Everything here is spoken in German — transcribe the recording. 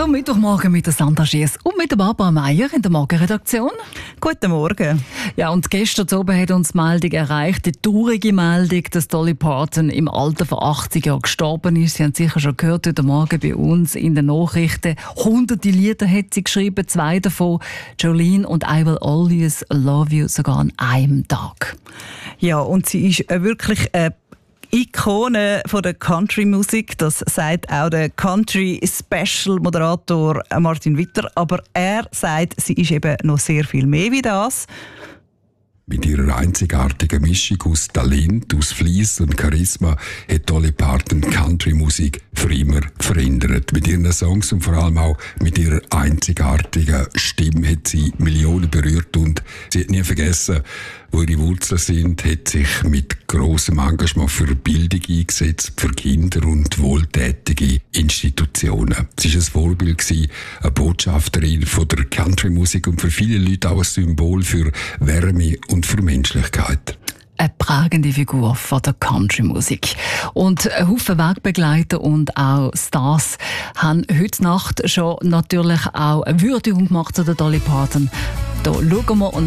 Zum Mittwochmorgen mit der Sandra Schiess und mit der Barbara Meier in der Morgenredaktion. Guten Morgen. Ja, und gestern oben hat uns die Meldung erreicht, die traurige Meldung, dass Dolly Parton im Alter von 80 Jahren gestorben ist. Sie haben sicher schon gehört heute Morgen bei uns in den Nachrichten. Hunderte Lieder hat sie geschrieben, 2 davon, Jolene und I Will Always Love You, sogar an einem Tag. Ja, und sie ist wirklich eine Ikone von der Country-Musik, das sagt auch der Country-Special-Moderator Martin Witter. Aber er sagt, sie ist eben noch sehr viel mehr wie das. Mit ihrer einzigartigen Mischung aus Talent, aus Fleiss und Charisma hat Dolly Parton Country-Musik für immer verändert. Mit ihren Songs und vor allem auch mit ihrer einzigartigen Stimme hat sie Millionen berührt und sie hat nie vergessen, wo ihre Wurzeln sind, hat sich mit grossem Engagement für Bildung eingesetzt, für Kinder und wohltätige Institutionen. Sie war ein Vorbild, eine Botschafterin von der Country-Musik und für viele Leute auch ein Symbol für Wärme und für Menschlichkeit. Eine prägende Figur von der Country-Musik. Und ein Haufen Wegbegleiter und auch Stars haben heute Nacht schon natürlich auch eine Würdigung gemacht zu der Dolly Parton. Da schauen wir